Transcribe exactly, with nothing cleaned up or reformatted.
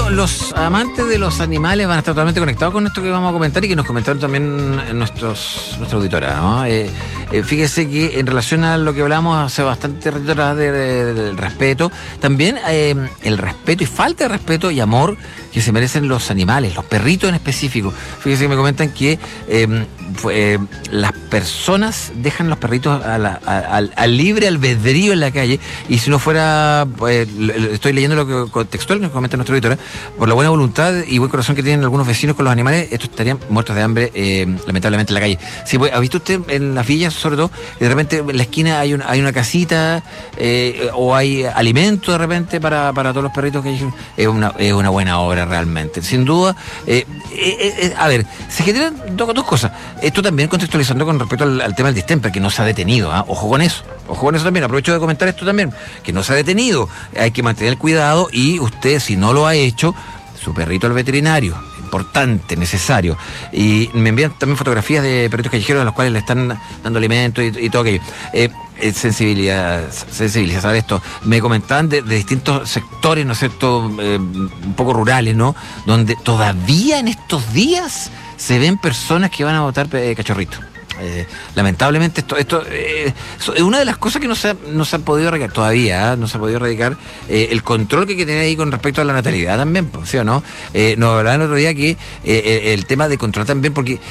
Bueno, los amantes de los animales van a estar totalmente conectados con esto que vamos a comentar y que nos comentaron también nuestros, nuestra auditora, ¿no? Eh, eh, fíjese que en relación a lo que hablamos hace bastante rato atrás de, de, del respeto, también eh, el respeto y falta de respeto y amor que se merecen los animales, los perritos en específico. Fíjese que me comentan que eh, eh, las personas dejan los perritos a la, a, al, al libre albedrío en la calle, y si no fuera, pues, estoy leyendo lo que textual que nos comenta nuestra auditora, por la buena voluntad y buen corazón que tienen algunos vecinos con los animales, estos estarían muertos de hambre, eh, lamentablemente, en la calle. Sí, pues, ¿ha visto usted en las villas, sobre todo, de repente en la esquina hay, un, hay una casita eh, o hay alimento de repente para, para todos los perritos que hay? Es una, es una buena obra realmente, sin duda. Eh, eh, eh, a ver, se generan dos, dos cosas. Esto también contextualizando con respecto al, al tema del distemper, que no se ha detenido, ¿eh? Ojo con eso. Ojo con eso también, aprovecho de comentar esto también, que no se ha detenido, hay que mantener el cuidado, y usted, si no lo ha hecho, su perrito al veterinario, importante, necesario. Y me envían también fotografías de perritos callejeros a los cuales le están dando alimento y, y todo aquello. Eh, eh, sensibilidad, sensibilizar esto. Me comentaban de, de distintos sectores, ¿no es cierto?, eh, un poco rurales, ¿no?, donde todavía en estos días se ven personas que van a botar eh, cachorritos. Eh, lamentablemente esto esto eh, es una de las cosas que no se ha, no se ha podido erradicar todavía, ¿eh? no se ha podido erradicar eh, el control que hay que tener ahí con respecto a la natalidad también, ¿sí o no? Eh, nos hablaban el otro día que eh, el tema de control también, porque